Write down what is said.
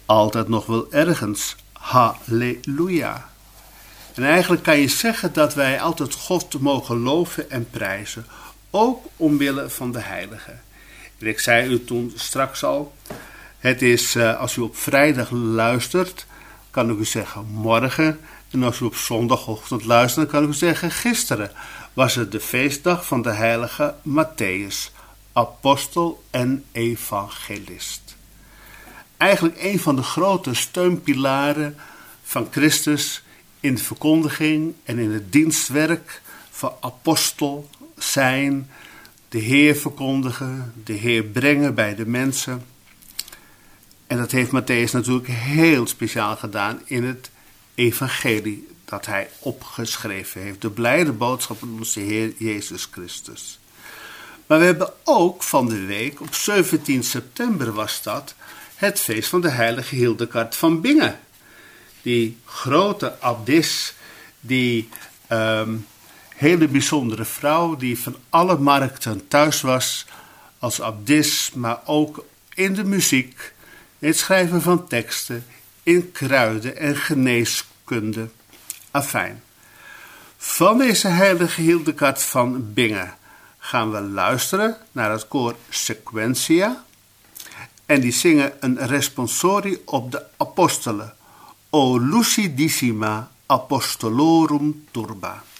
altijd nog wel ergens. Halleluja. En eigenlijk kan je zeggen dat wij altijd God mogen loven en prijzen. Ook omwille van de heiligen. En ik zei u toen straks al. Het is, als u op vrijdag luistert, kan ik u zeggen morgen. En als u op zondagochtend luistert, dan kan ik u zeggen gisteren. Was het de feestdag van de heilige Matthäus, apostel en evangelist. Eigenlijk een van de grote steunpilaren van Christus in de verkondiging en in het dienstwerk van apostel zijn, de Heer verkondigen, de Heer brengen bij de mensen. En dat heeft Matthäus natuurlijk heel speciaal gedaan in het evangelie dat hij opgeschreven heeft. De blijde boodschap van onze Heer Jezus Christus. Maar we hebben ook van de week, op 17 september was dat, het feest van de heilige Hildegard van Bingen. Die grote abdis, die hele bijzondere vrouw die van alle markten thuis was als abdis, maar ook in de muziek, in het schrijven van teksten, in kruiden en geneeskunde. Afijn. Van deze heilige Hildegard van Bingen gaan we luisteren naar het koor Sequentia. En die zingen een responsorium op de apostelen. O lucidissima apostolorum turba.